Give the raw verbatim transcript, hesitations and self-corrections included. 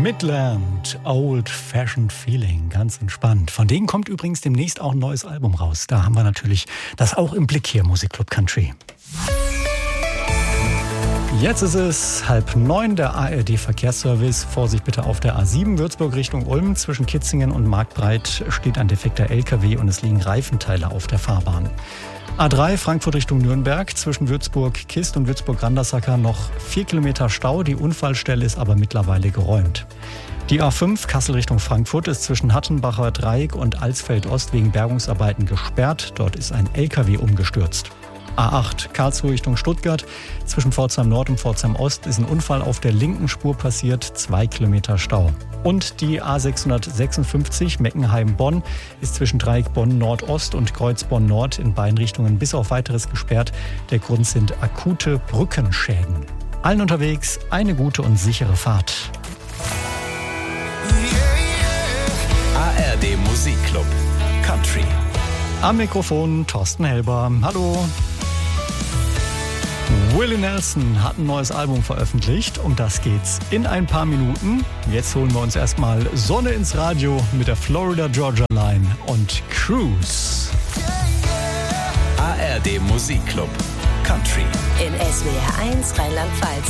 Midland, Old Fashioned Feeling, ganz entspannt. Von denen kommt übrigens demnächst auch ein neues Album raus. Da haben wir natürlich das auch im Blick hier, Musikclub Country. Jetzt ist es halb neun, der A R D-Verkehrsservice. Vorsicht bitte auf der A sieben, Würzburg Richtung Ulm. Zwischen Kitzingen und Marktbreit steht ein defekter L K W und es liegen Reifenteile auf der Fahrbahn. A drei, Frankfurt Richtung Nürnberg, zwischen Würzburg-Kist und Würzburg-Randersacker noch vier Kilometer Stau. Die Unfallstelle ist aber mittlerweile geräumt. Die A fünf, Kassel Richtung Frankfurt, ist zwischen Hattenbacher Dreieck und Alsfeld-Ost wegen Bergungsarbeiten gesperrt. Dort ist ein L K W umgestürzt. A acht, Karlsruhe Richtung Stuttgart. Zwischen Pforzheim Nord und Pforzheim Ost ist ein Unfall auf der linken Spur passiert, zwei Kilometer Stau. Und die A sechshundertsechsundfünfzig, Meckenheim-Bonn, ist zwischen Dreieck Bonn Nordost und Kreuz Bonn Nord in beiden Richtungen bis auf Weiteres gesperrt. Der Grund sind akute Brückenschäden. Allen unterwegs eine gute und sichere Fahrt. A R D Musikclub Country. Am Mikrofon Thorsten Helber. Hallo. Willie Nelson hat ein neues Album veröffentlicht. Um das geht's in ein paar Minuten. Jetzt holen wir uns erstmal Sonne ins Radio mit der Florida Georgia Line und Cruise. A R D Musikclub Country. In S W R eins Rheinland-Pfalz.